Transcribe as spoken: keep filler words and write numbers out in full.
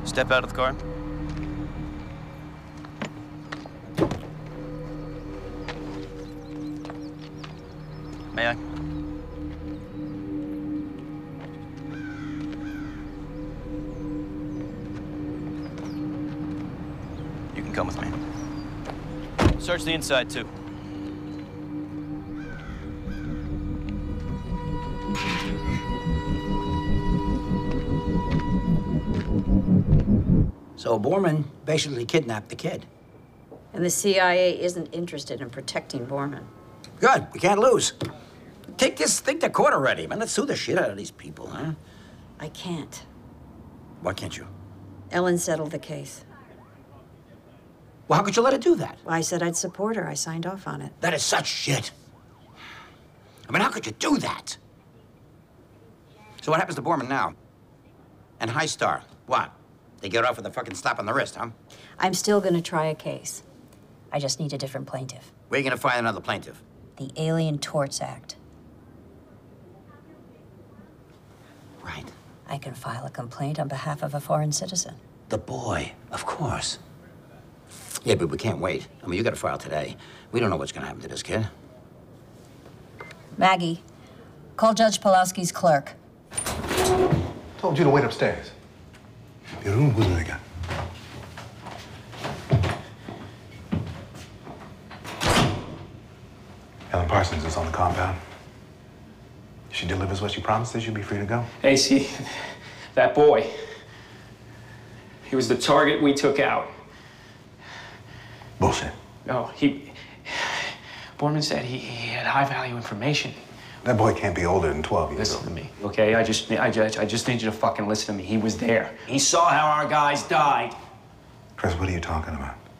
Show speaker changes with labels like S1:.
S1: Step out of the car. May I? You can come with me. Search the inside, too.
S2: So Borman basically kidnapped the kid.
S3: And the C I A isn't interested in protecting Borman.
S2: Good, we can't lose. Take this thing to court already, man. Let's sue the shit out of these people, huh?
S3: I can't.
S2: Why can't you?
S3: Ellen settled the case.
S2: Well, how could you let her do that?
S3: Well, I said I'd support her. I signed off on it.
S2: That is such shit. I mean, how could you do that? So what happens to Borman now? And High Star, what? They get off with a fucking slap on the wrist, huh?
S3: I'm still gonna try a case. I just need a different plaintiff.
S2: Where are you gonna find another plaintiff?
S3: The Alien Torts Act.
S2: Right.
S3: I can file a complaint on behalf of a foreign citizen.
S2: The boy, of course. Yeah, but we can't wait. I mean, you gotta file today. We don't know what's gonna happen to this kid.
S3: Maggie, call Judge Pulaski's clerk.
S4: Told you to wait upstairs. Your room was again. Ellen Parsons is on the compound. If she delivers what she promises, you'll be free to go.
S5: Hey, see, that boy, he was the target we took out.
S4: Bullshit.
S5: No, he, Borman said he, he had high-value information.
S4: That boy can't be older than twelve years
S5: Listen
S4: old.
S5: to me, okay? I just, I just, I just need you to fucking listen to me. He was there. He saw how our guys died.
S4: Chris, what are you talking about?